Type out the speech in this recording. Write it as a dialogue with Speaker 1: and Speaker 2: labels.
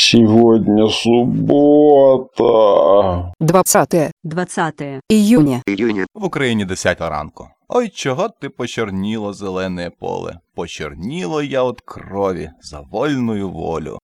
Speaker 1: Сегодня суббота.
Speaker 2: 20 июня.
Speaker 3: В Україні 10 ранку. Ой, чого ти почорніло зелене поле? Почорніло я от крові за вольную волю.